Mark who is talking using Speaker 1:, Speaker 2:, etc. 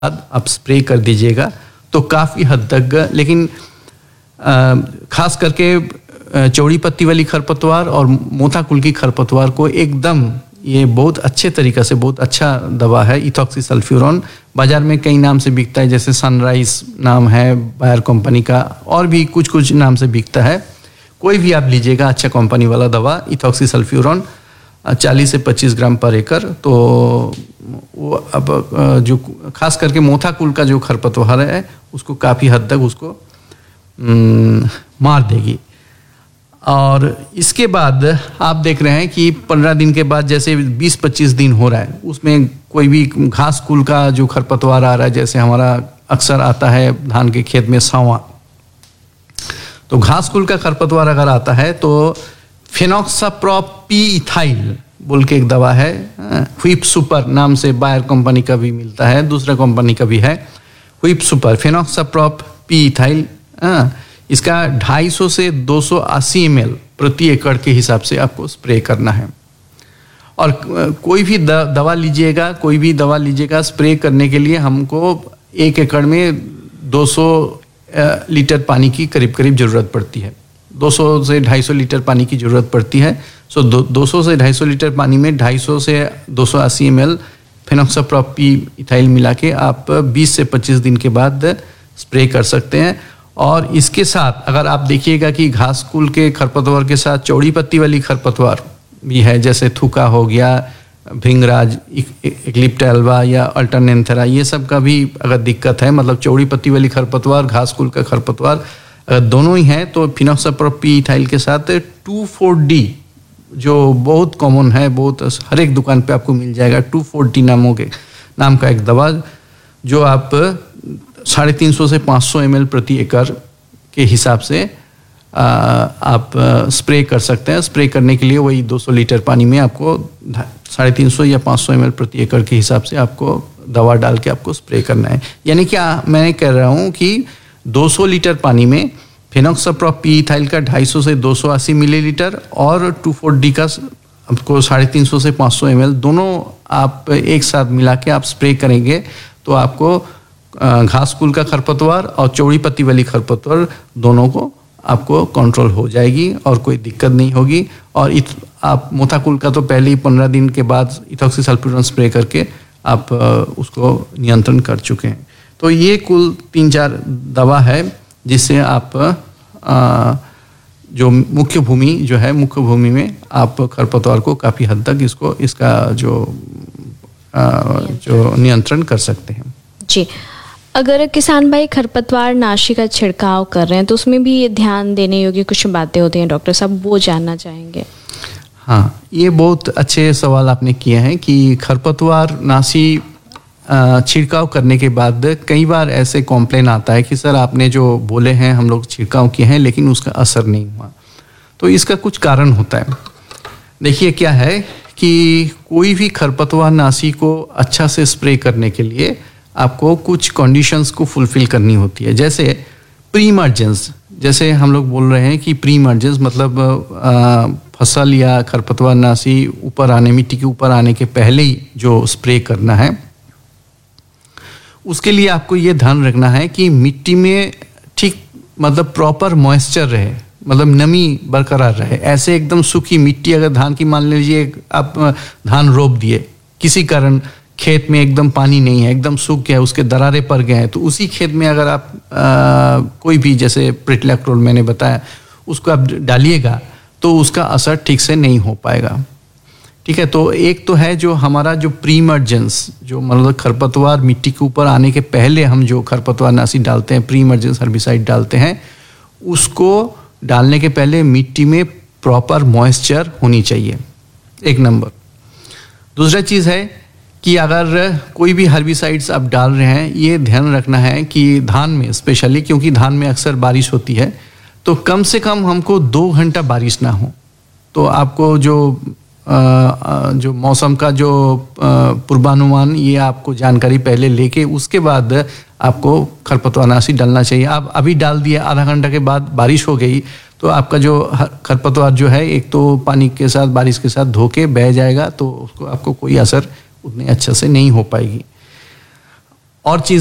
Speaker 1: बाद आप स्प्रे कर दीजिएगा तो काफ़ी हद तक, लेकिन खास करके चौड़ी पत्ती वाली खरपतवार और मोथा कुल की खरपतवार को एकदम, ये बहुत अच्छे तरीक़े से, बहुत अच्छा दवा है इथॉक्सीसल्फ्यूरॉन। बाज़ार में कई नाम से बिकता है, जैसे सनराइज नाम है बायर कंपनी का, और भी कुछ कुछ नाम से बिकता है। कोई भी आप लीजिएगा अच्छा कंपनी वाला दवा इथॉक्सीसल्फ्यूरॉन 40 से 25 ग्राम पर एकड़। तो वो अब जो खास करके मोथा कुल का जो खरपतवार है उसको काफ़ी हद तक उसको मार देगी। और इसके बाद आप देख रहे हैं कि 15 दिन के बाद, जैसे 20-25 दिन हो रहा है, उसमें कोई भी घास कुल का जो खरपतवार आ रहा है, जैसे हमारा अक्सर आता है धान के खेत में सांवा, तो घास कुल का खरपतवार अगर आता है तो फेनोक्साप्रोपीइथाइल बोल के एक दवा है, व्हिप सुपर नाम से बायर कंपनी का भी मिलता है, दूसरा कंपनी का भी है, व्हिप सुपर फेनोक्साप्रोपीइथाइल। इसका 250 से 280 ml प्रति एकड़ के हिसाब से आपको स्प्रे करना है। और कोई भी दवा लीजिएगा स्प्रे करने के लिए हमको 1 एकड़ में 200 लीटर पानी की करीब करीब ज़रूरत पड़ती है। 200 से 250 लीटर पानी की ज़रूरत पड़ती है। 200 से 250 लीटर पानी में 250 से 280 ml फेनोक्साप्रोपीइथाइल मिला के आप 20 से 25 दिन के बाद स्प्रे कर सकते हैं। और इसके साथ अगर आप देखिएगा कि घास कुल के खरपतवार के साथ चौड़ी पत्ती वाली खरपतवार भी है, जैसे थूका हो गया, भिंगराज, इक्लिप्टा एल्बा या अल्टरनेंथेरा, ये सब का भी अगर दिक्कत है, मतलब चौड़ी पत्ती वाली खरपतवार, घास कुल का खरपतवार दोनों ही हैं, तो फेनोक्साप्रोपीइथाइल के साथ 2,4-D जो बहुत कॉमन है, बहुत हर एक दुकान पे आपको मिल जाएगा, 2,4-D नाम का एक दवा जो आप 350 से 500 ml प्रति एकड़ के हिसाब से आप स्प्रे कर सकते हैं। स्प्रे करने के लिए वही 200 लीटर पानी में आपको 350 या 500 ml प्रति एकड़ के हिसाब से आपको दवा डाल के आपको स्प्रे करना है। यानी क्या मैं कह रहा हूँ कि 200 लीटर पानी में फेनोक्साप्रोपीइथाइल का 250 से 280 मिलीलीटर और 2,4-D का आपको 350 से 500 ml दोनों आप एक साथ मिला के आप स्प्रे करेंगे तो आपको घास कुल का खरपतवार और चौड़ी पत्ती वाली खरपतवार दोनों को आपको कंट्रोल हो जाएगी और कोई दिक्कत नहीं होगी। और आप मोथा कुल का तो पहले ही 15 दिन के बाद इथॉक्सीसल्फ्यूरॉन स्प्रे करके आप उसको नियंत्रण कर चुके हैं। तो ये कुल 3-4 दवा है जिससे आप जो मुख्य भूमि में आप खरपतवार को काफ़ी हद तक इसका जो नियंत्रण कर सकते हैं।
Speaker 2: जी, अगर किसान भाई खरपतवार नाशी का छिड़काव कर रहे हैं तो उसमें भी ये ध्यान देने योग्य कुछ बातें होती हैं डॉक्टर साहब, वो जानना चाहेंगे।
Speaker 1: हाँ, ये बहुत अच्छे सवाल आपने किए हैं कि खरपतवार नाशी छिड़काव करने के बाद कई बार ऐसे कॉम्प्लेन आता है कि सर आपने जो बोले हैं हम लोग छिड़काव किए हैं लेकिन उसका असर नहीं हुआ। तो इसका कुछ कारण होता है। देखिए क्या है कि कोई भी खरपतवार नाशी को अच्छा से स्प्रे करने के लिए आपको कुछ कंडीशंस को फुलफिल करनी होती है। जैसे प्री इमर्जेंस, जैसे हम लोग बोल रहे हैं कि प्री इमर्जेंस मतलब फसल या खरपतवार नाशी ऊपर आने, मिट्टी के ऊपर आने के पहले ही जो स्प्रे करना है, उसके लिए आपको ये ध्यान रखना है कि मिट्टी में ठीक मतलब प्रॉपर मॉइस्चर रहे, मतलब नमी बरकरार रहे। ऐसे एकदम सूखी मिट्टी, अगर धान की मान लीजिए आप धान रोप दिए, किसी कारण खेत में एकदम पानी नहीं है, एकदम सूख गया, उसके दरारें पड़ गए हैं, तो उसी खेत में अगर आप कोई भी जैसे प्रिटलैक्ट्रोल मैंने बताया उसको आप डालिएगा तो उसका असर ठीक से नहीं हो पाएगा। ठीक है, तो एक तो है जो हमारा जो प्री इमर्जेंस, जो मतलब खरपतवार मिट्टी के ऊपर आने के पहले हम जो खरपतवार नाशी डालते हैं, प्री इमर्जेंस हर्बिसाइड डालते हैं, उसको डालने के पहले मिट्टी में प्रॉपर मॉइस्चर होनी चाहिए, एक नंबर। दूसरा चीज़ है कि अगर कोई भी हर्बिसाइड्स आप डाल रहे हैं, ये ध्यान रखना है कि धान में स्पेशली, क्योंकि धान में अक्सर बारिश होती है, तो कम से कम हमको 2 घंटा बारिश ना हो। तो आपको जो मौसम का जो पूर्वानुमान, ये आपको जानकारी पहले लेके उसके बाद आपको खरपतवार नाशी डालना चाहिए। आप अभी डाल दिए, आधा घंटा के बाद बारिश हो गई तो आपका जो खरपतवार जो है एक तो पानी के साथ, बारिश के साथ धो के बह जाएगा, तो उसको आपको कोई असर उतने अच्छे से नहीं हो पाएगी। और चीज़